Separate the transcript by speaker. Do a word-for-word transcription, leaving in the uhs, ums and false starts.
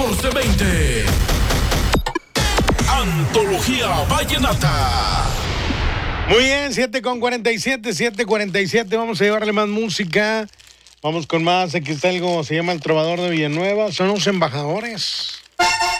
Speaker 1: catorce veinte. Antología Vallenata.
Speaker 2: Muy bien, siete con cuarenta y siete, siete cuarenta y siete. Vamos a llevarle más música. Vamos con más. Aquí está algo, se llama El Trovador de Villanueva. Son los embajadores.